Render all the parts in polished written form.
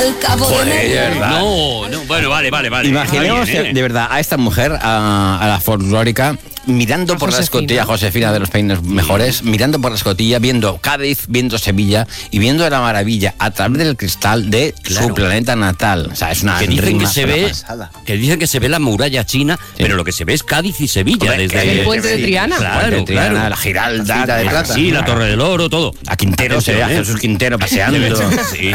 Al cabo de media hora. No, bueno, vale. Imaginemos Está bien, de verdad a esta mujer, a la folclórica, mirando por la escotilla, Josefina de los peines mejores, mirando por la escotilla, viendo Cádiz, viendo Sevilla y viendo la maravilla a través del cristal de su planeta natal. O sea, es una que dicen que se ve, pasada. que dicen que se ve la muralla china, pero lo que se ve es Cádiz y Sevilla. Hombre, desde el puente de Triana. Claro. La Giralda, de plata. Sí, la Torre del Oro, todo. a Quintero se ve a Jesús Quintero paseando. Sí.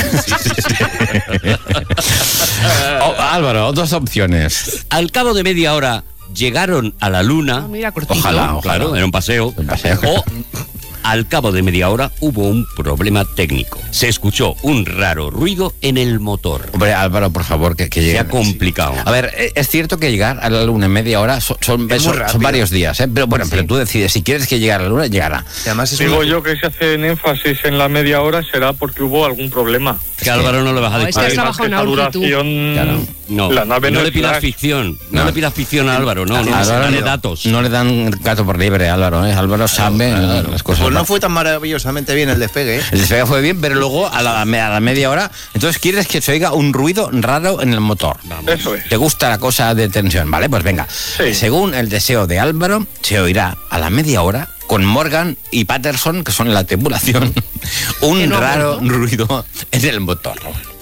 Álvaro, dos opciones. Al cabo de media hora llegaron a la luna. Mira, cortito. Ojalá. Claro, era un paseo. Un paseo. O al cabo de media hora hubo un problema técnico. Se escuchó un raro ruido en el motor. Hombre, Álvaro, por favor, que llegue. Se ha complicado. A ver, es cierto que llegar a la luna en media hora son varios días, ¿eh? Pero bueno, pero tú decides, si quieres que llegue a la luna, llegará. Y además es Digo yo que si hacen énfasis en la media hora será porque hubo algún problema. Que Álvaro no le vas a No, decir. es que has trabajado en Esa Aurki, tú. duración, Claro. No, la nave no no le es pidas flash. ficción. No No. le pidas ficción a Álvaro. No, Álvaro dale no- datos. No le dan gato por libre, Álvaro, ¿eh? Álvaro sabe las cosas. Pues no fue tan maravillosamente bien el despegue, ¿eh? El despegue fue bien, pero luego a la media hora, entonces quieres que se oiga un ruido raro en el motor. Eso es. ¿Te gusta la cosa de tensión? Vale, pues venga. Sí. Según el deseo de Álvaro, se oirá a la media hora con Morgan y Patterson, que son la tripulación, un Que no ha raro muerto. ruido en el motor.